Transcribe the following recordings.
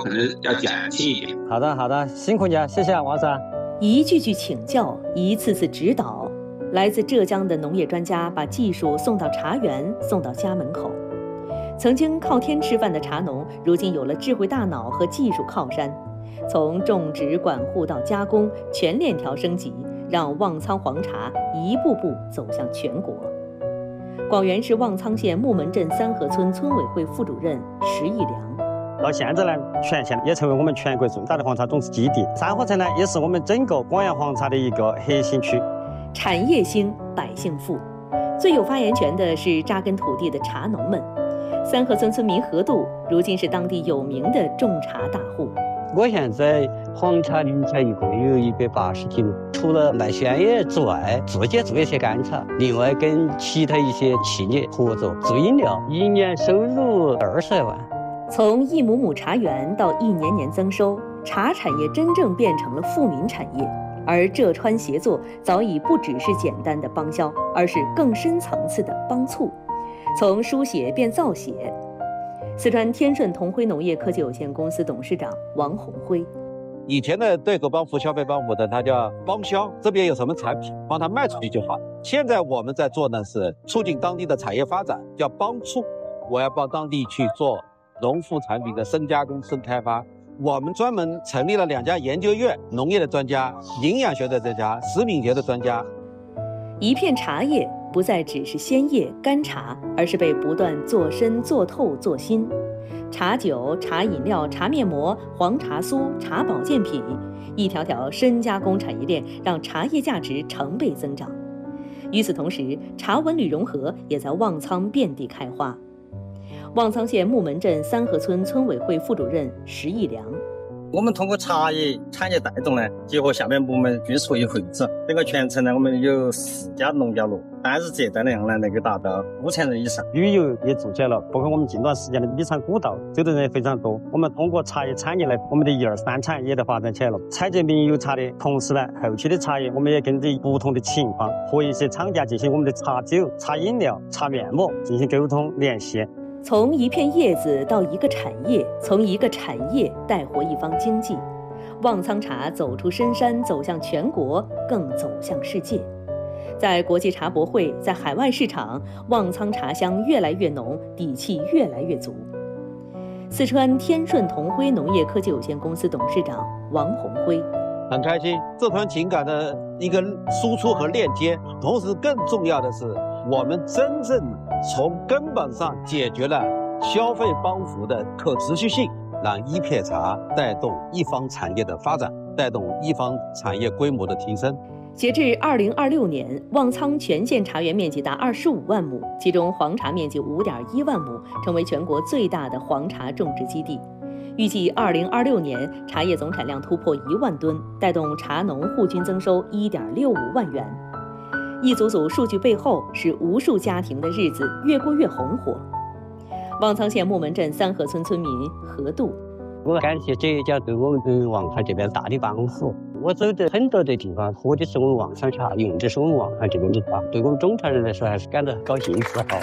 可能要减轻一点。 好的，辛苦你了，谢谢啊，王生。 一句句请教，一次次指导，来自浙江的农业专家把技术送到茶园，送到家门口。曾经靠天吃饭的茶农，如今有了智慧大脑和技术靠山，从种植管护到加工，全链条升级，让旺苍黄茶一步步走向全国。广元市旺苍县木门镇三河村村委会副主任石义良。 到现在呢，全县也成为我们全国最大的黄茶种植基地。三河镇呢，也是我们整个广元黄茶的一个核心区。 产业兴，百姓富，最有发言权的是扎根土地的茶农们。三河村村民何度如今是当地有名的种茶大户。 我现在黄茶林茶一共有180斤，除了卖鲜叶之外，自己做一些干茶，另外跟其他一些企业合作做饮料，一年收入20来万。 从一亩亩茶园到一年年增收，茶产业真正变成了富民产业。而浙川协作早已不只是简单的帮销，而是更深层次的帮促，从书写变造写。四川天顺同辉农业科技有限公司董事长王宏辉： 以前的对口帮扶、消费帮扶的，它叫帮销，这边有什么产品，帮它卖出去就好。现在我们在做呢是促进当地的产业发展，叫帮促。我要帮当地去做农副产品的深加工、深开发。我们专门成立了2家研究院，农业的专家、营养学的专家、食品学的专家。 一片茶叶不再只是鲜叶干茶，而是被不断做深做透做新。茶酒、茶饮料、茶面膜、黄茶酥、茶保健品，一条条深加工产业链让茶叶价值成倍增长。与此同时，茶文旅融合也在旺苍遍地开花。旺苍县木门镇三河村村委会副主任石义良： 我们通过茶叶产业带动呢，结合下面部门据说一会址，整个全城呢我们有4家农家乐，单日接待量呢能够达到5000人以上。 旅游也做起来了，包括我们近段时间的米厂古道，走的人也非常多。我们通过茶叶产业呢，我们的1、2、3产业的发展起来了。采集名有茶的同时呢，后期的茶叶我们也跟着不同的情况和一些厂家进行我们的茶酒、茶饮料、茶面膜进行沟通联系。 从一片叶子到一个产业，从一个产业带活一方经济，旺苍茶走出深山，走向全国，更走向世界。在国际茶博会，在海外市场，旺苍茶香越来越浓，底气越来越足。四川天顺同辉农业科技有限公司董事长王宏辉： 很开心，这团情感的一个输出和链接，同时更重要的是，我们真正从根本上解决了消费帮扶的可持续性，让一片茶带动一方产业的发展，带动一方产业规模的提升。 截至2026年，旺苍全县茶园面积达25万亩，其中黄茶面积5.1万亩，成为全国最大的黄茶种植基地。预计2026年茶叶总产量突破1万吨，带动茶农户均增收1.65万元。一组组数据背后，是无数家庭的日子越过越红火。旺苍县木门镇三河村村民何度： 我感谢浙江对我们旺苍这边大的帮扶。我走的很多的地方，喝的是我们旺苍茶，用的是我们旺苍这边的茶，对我们中茶人来说还是感到高兴自豪。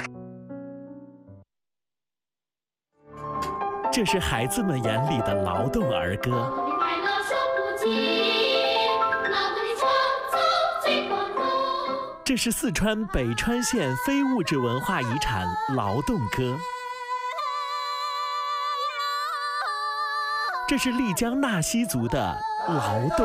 这是孩子们眼里的劳动儿歌。这是四川北川县非物质文化遗产劳动歌。这是丽江纳西族的劳动。